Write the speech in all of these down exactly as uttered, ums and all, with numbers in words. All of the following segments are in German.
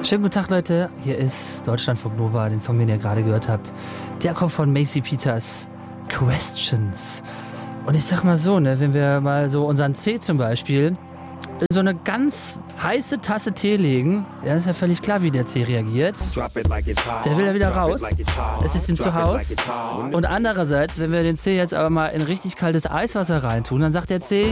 Schönen guten Tag, Leute. Hier ist Deutschlandfunk Nova, den Song, den ihr gerade gehört habt. Der kommt von Macy Peters, Questions. Und ich sag mal so, ne, wenn wir mal so unseren C zum Beispiel in so eine ganz heiße Tasse Tee legen, dann ist ja völlig klar, wie der C reagiert. Der will ja wieder raus. Es ist ihm zu Haus. Und andererseits, wenn wir den C jetzt aber mal in richtig kaltes Eiswasser reintun, dann sagt der C...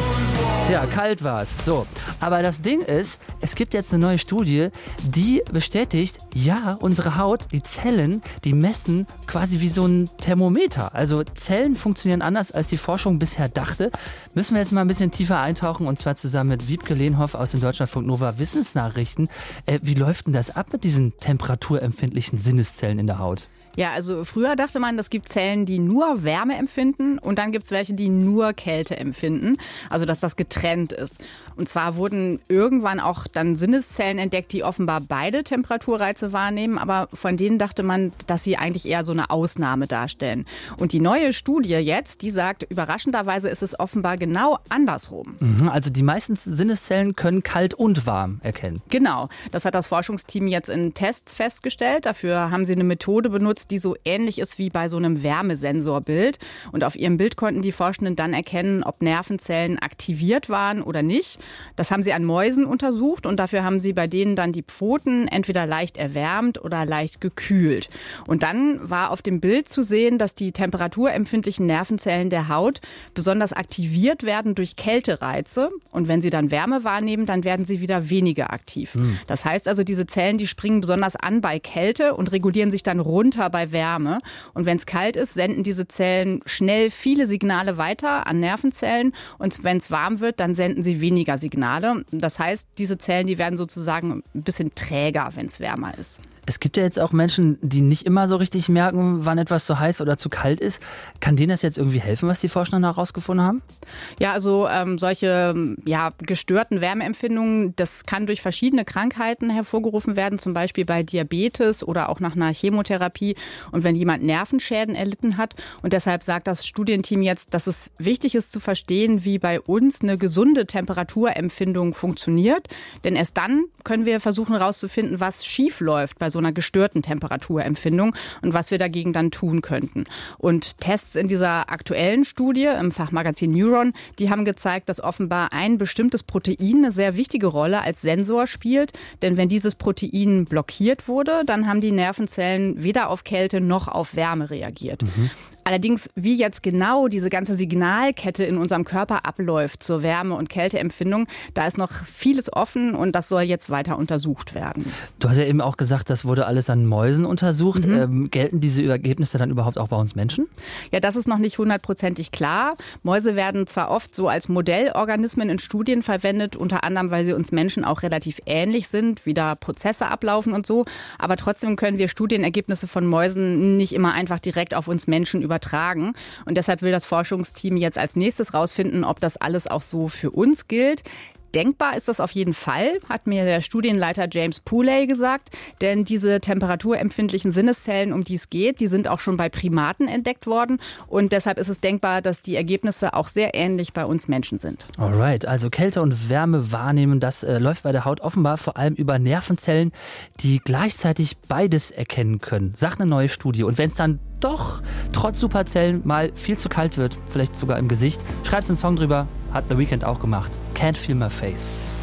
Ja, kalt war's. So. Aber das Ding ist, es gibt jetzt eine neue Studie, die bestätigt, ja, unsere Haut, die Zellen, die messen quasi wie so ein Thermometer. Also Zellen funktionieren anders, als die Forschung bisher dachte. Müssen wir jetzt mal ein bisschen tiefer eintauchen, und zwar zusammen mit Wiebke Lehnhoff aus den Deutschlandfunk Nova Wissensnachrichten. Äh, wie läuft denn das ab mit diesen temperaturempfindlichen Sinneszellen in der Haut? Ja, also früher dachte man, es gibt Zellen, die nur Wärme empfinden, und dann gibt es welche, die nur Kälte empfinden. Also dass das getrennt ist. Und zwar wurden irgendwann auch dann Sinneszellen entdeckt, die offenbar beide Temperaturreize wahrnehmen, aber von denen dachte man, dass sie eigentlich eher so eine Ausnahme darstellen. Und die neue Studie jetzt, die sagt, überraschenderweise ist es offenbar genau andersrum. Mhm, also die meisten Sinneszellen können kalt und warm erkennen. Genau, das hat das Forschungsteam jetzt in Tests festgestellt. Dafür haben sie eine Methode benutzt, die so ähnlich ist wie bei so einem Wärmesensorbild. Und auf ihrem Bild konnten die Forschenden dann erkennen, ob Nervenzellen aktiviert waren oder nicht. Das haben sie an Mäusen untersucht, und dafür haben sie bei denen dann die Pfoten entweder leicht erwärmt oder leicht gekühlt. Und dann war auf dem Bild zu sehen, dass die temperaturempfindlichen Nervenzellen der Haut besonders aktiviert werden durch Kältereize. Und wenn sie dann Wärme wahrnehmen, dann werden sie wieder weniger aktiv. Hm. Das heißt also, diese Zellen, die springen besonders an bei Kälte und regulieren sich dann runter bei Wärme. Und wenn es kalt ist, senden diese Zellen schnell viele Signale weiter an Nervenzellen. Und wenn es warm wird, dann senden sie weniger Signale. Das heißt, diese Zellen, die werden sozusagen ein bisschen träger, wenn es wärmer ist. Es gibt ja jetzt auch Menschen, die nicht immer so richtig merken, wann etwas zu heiß oder zu kalt ist. Kann denen das jetzt irgendwie helfen, was die Forscher herausgefunden haben? Ja, also ähm, solche ja, gestörten Wärmeempfindungen, das kann durch verschiedene Krankheiten hervorgerufen werden, zum Beispiel bei Diabetes oder auch nach einer Chemotherapie, und wenn jemand Nervenschäden erlitten hat. Und deshalb sagt das Studienteam jetzt, dass es wichtig ist zu verstehen, wie bei uns eine gesunde Temperaturempfindung funktioniert. Denn erst dann können wir versuchen herauszufinden, was schief läuft bei so einer gestörten Temperaturempfindung und was wir dagegen dann tun könnten. Und Tests in dieser aktuellen Studie im Fachmagazin Neuron, die haben gezeigt, dass offenbar ein bestimmtes Protein eine sehr wichtige Rolle als Sensor spielt. Denn wenn dieses Protein blockiert wurde, dann haben die Nervenzellen weder auf Kälte noch auf Wärme reagiert. Mhm. Allerdings, wie jetzt genau diese ganze Signalkette in unserem Körper abläuft zur Wärme- und Kälteempfindung, da ist noch vieles offen, und das soll jetzt weiter untersucht werden. Du hast ja eben auch gesagt, das wurde alles an Mäusen untersucht. Mhm. Ähm, gelten diese Ergebnisse dann überhaupt auch bei uns Menschen? Ja, das ist noch nicht hundertprozentig klar. Mäuse werden zwar oft so als Modellorganismen in Studien verwendet, unter anderem, weil sie uns Menschen auch relativ ähnlich sind, wie da Prozesse ablaufen und so. Aber trotzdem können wir Studienergebnisse von Mäusen nicht immer einfach direkt auf uns Menschen übertragen. Übertragen. Und deshalb will das Forschungsteam jetzt als nächstes rausfinden, ob das alles auch so für uns gilt. Denkbar ist das auf jeden Fall, hat mir der Studienleiter James Pooley gesagt. Denn diese temperaturempfindlichen Sinneszellen, um die es geht, die sind auch schon bei Primaten entdeckt worden. Und deshalb ist es denkbar, dass die Ergebnisse auch sehr ähnlich bei uns Menschen sind. Alright, also Kälte und Wärme wahrnehmen, das äh, läuft bei der Haut offenbar vor allem über Nervenzellen, die gleichzeitig beides erkennen können, sagt eine neue Studie. Und wenn es dann doch trotz Superzellen mal viel zu kalt wird, vielleicht sogar im Gesicht, schreibst einen Song drüber, hat The Weeknd auch gemacht. Can't Feel My Face.